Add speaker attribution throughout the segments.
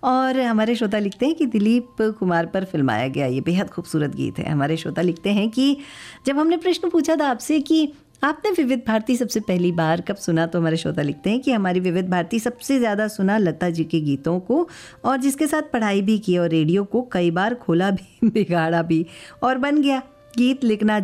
Speaker 1: और हमारे श्रोता लिखते हैं कि दिलीप कुमार पर फिल्माया गया ये बेहद खूबसूरत गीत है। हमारे श्रोता लिखते हैं कि जब हमने प्रश्न पूछा था आपसे कि आपने विविध भारती सबसे पहली बार कब सुना, तो हमारे श्रोता लिखते हैं कि हमारी विविध भारती सबसे ज़्यादा सुना लता जी के गीतों को, और जिसके साथ पढ़ाई भी की और रेडियो को कई बार खोला भी, बिगाड़ा भी और बन गया। गीत लिखना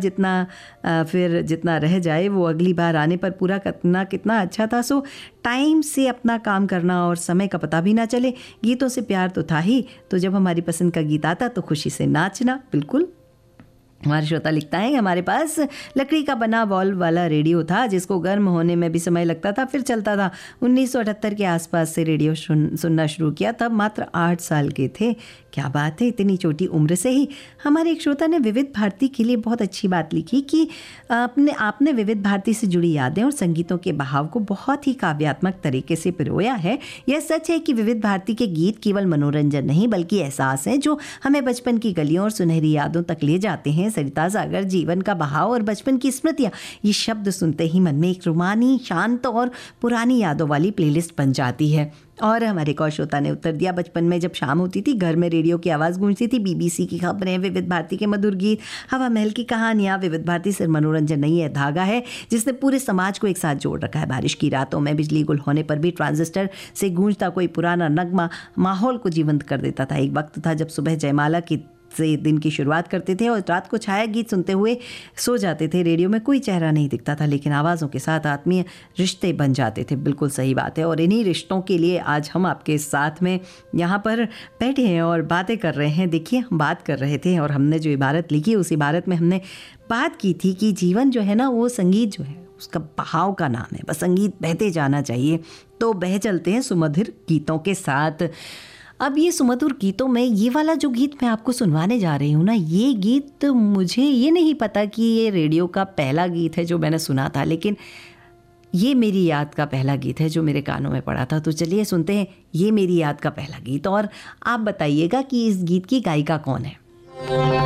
Speaker 1: फिर जितना रह जाए वो अगली बार आने पर पूरा करना कितना अच्छा था। सो टाइम से अपना काम करना और समय का पता भी ना चले। गीतों से प्यार तो था ही, तो जब हमारी पसंद का गीत आता तो खुशी से नाचना। बिल्कुल। हमारे श्रोता लिखता है हमारे पास लकड़ी का बना वॉल्व वाला रेडियो था जिसको गर्म होने में भी समय लगता था, फिर चलता था। 1978 के आसपास से रेडियो सुनना शुरू किया, तब मात्र 8 साल के थे। क्या बात है, इतनी छोटी उम्र से ही। हमारे एक श्रोता ने विविध भारती के लिए बहुत अच्छी बात लिखी कि आपने विविध भारती से जुड़ी यादें और संगीतों के बहाव को बहुत ही काव्यात्मक तरीके से पिरोया है। यह सच है कि विविध भारती के गीत केवल मनोरंजन नहीं बल्कि एहसास हैं जो हमें बचपन की गलियों और सुनहरी यादों तक ले जाते हैं। सरिता सागर, जीवन का बहाव और बचपन की स्मृतियाँ, ये शब्द सुनते ही मन में एक रुमानी, शांत और पुरानी यादों वाली प्लेलिस्ट बन जाती है। और हमारे एक और श्रोता ने उत्तर दिया, बचपन में जब शाम होती थी घर में रेडियो की आवाज़ गूंजती थी, BBC की खबरें, विविध भारती के मधुर गीत, हवा महल की कहानियाँ। विविध भारती सिर्फ मनोरंजन नहीं है, धागा है जिसने पूरे समाज को एक साथ जोड़ रखा है। बारिश की रातों में बिजली गुल होने पर भी ट्रांजिस्टर से गूंजता कोई पुराना नगमा माहौल को जीवंत कर देता था। एक वक्त था जब सुबह जयमाला की से दिन की शुरुआत करते थे और रात को छाया गीत सुनते हुए सो जाते थे। रेडियो में कोई चेहरा नहीं दिखता था लेकिन आवाज़ों के साथ आत्मीय रिश्ते बन जाते थे। बिल्कुल सही बात है, और इन्हीं रिश्तों के लिए आज हम आपके साथ में यहाँ पर बैठे हैं और बातें कर रहे हैं। देखिए, हम बात कर रहे थे और हमने जो इबारत लिखी उस इबारत में हमने बात की थी कि जीवन जो है ना, वो संगीत जो है उसका बहाव का नाम है। बस संगीत बहते जाना चाहिए, तो बह चलते हैं सुमधुर गीतों के साथ। अब ये सुमधुर गीतों में ये वाला जो गीत मैं आपको सुनवाने जा रही हूँ ना, ये गीत मुझे ये नहीं पता कि ये रेडियो का पहला गीत है जो मैंने सुना था, लेकिन ये मेरी याद का पहला गीत है जो मेरे कानों में पड़ा था। तो चलिए सुनते हैं ये मेरी याद का पहला गीत, और आप बताइएगा कि इस गीत की गायिका कौन है।